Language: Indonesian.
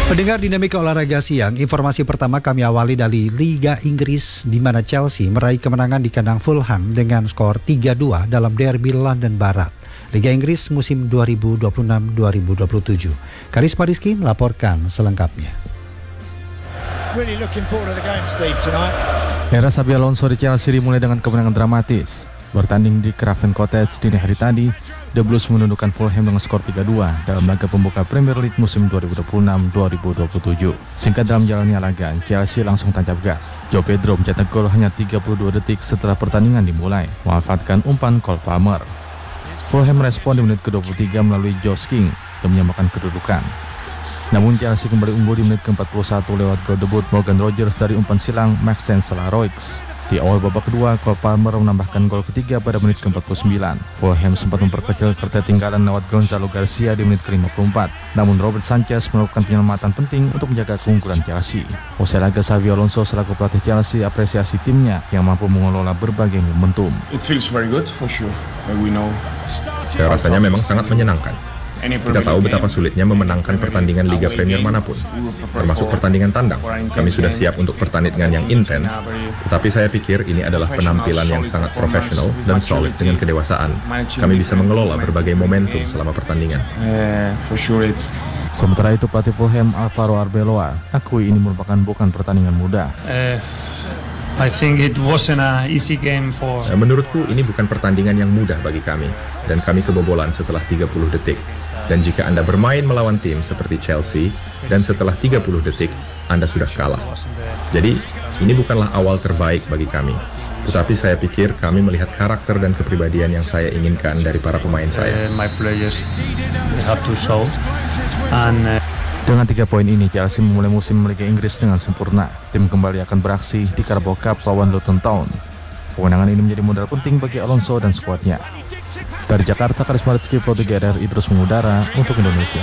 Pendengar Dinamika Olahraga Siang, informasi pertama kami awali dari Liga Inggris di mana Chelsea meraih kemenangan di kandang Fulham dengan skor 3-2 dalam derby London Barat. Liga Inggris musim 2026-2027. Karisma Rizky melaporkan selengkapnya. Era Xabi Alonso di Chelsea dimulai dengan kemenangan dramatis. Bertanding di Craven Cottage dini hari tadi, The Blues menundukkan Fulham dengan skor 3-2 dalam laga pembuka Premier League musim 2026-2027. Singkat dalam jalannya laga, Chelsea langsung tancap gas. Joe Pedro mencetak gol hanya 32 detik setelah pertandingan dimulai, memanfaatkan umpan Cole Palmer. Fulham merespon di menit ke-23 melalui Josh King yang menyamakan kedudukan. Namun Chelsea kembali unggul di menit ke-41 lewat gol debut Morgan Rogers dari umpan silang Maxence Selaroix. Di awal babak kedua, Cole Palmer menambahkan gol ketiga pada menit ke-49. Fulham sempat memperkecil ketertinggalan lewat Gonzalo Garcia di menit ke-54. Namun Robert Sanchez melakukan penyelamatan penting untuk menjaga keunggulan Chelsea. Usai laga, Xabi Alonso selaku pelatih Chelsea apresiasi timnya yang mampu mengelola berbagai momentum. It feels very good for sure. We know. Rasanya memang sangat menyenangkan. Kita tahu betapa sulitnya memenangkan pertandingan Liga Premier manapun, termasuk pertandingan tandang. Kami sudah siap untuk pertandingan yang intens, tetapi saya pikir ini adalah penampilan yang sangat profesional dan solid dengan kedewasaan. Kami bisa mengelola berbagai momentum selama pertandingan. Sementara itu, pelatih Fulham Alvaro Arbeloa akui ini merupakan bukan pertandingan mudah. I think it wasn't an easy game for. Menurutku ini bukan pertandingan yang mudah bagi kami, dan kami kebobolan setelah 30 detik. Dan jika Anda bermain melawan tim seperti Chelsea, dan setelah 30 detik, Anda sudah kalah. Jadi, ini bukanlah awal terbaik bagi kami. Tetapi saya pikir kami melihat karakter dan kepribadian yang saya inginkan dari para pemain saya. My players have to show. And dengan 3 poin ini, Chelsea memulai musim Liga Inggris dengan sempurna. Tim kembali akan beraksi di Carabao Cup lawan Luton Town. Kemenangan ini menjadi modal penting bagi Alonso dan skuadnya. Dari Jakarta, Karisma Rizky, Pro 3 RRI terus mengudara untuk Indonesia.